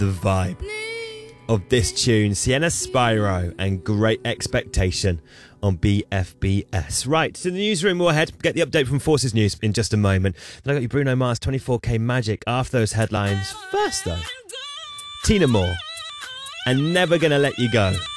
the vibe of this tune. Sienna Spyro and Great Expectation on BFBS. Right, to the newsroom, we'll head. Get the update from Forces News in just a moment. Then I got you Bruno Mars, 24K Magic after those headlines. First, though, Tina Moore and Never Gonna Let You Go.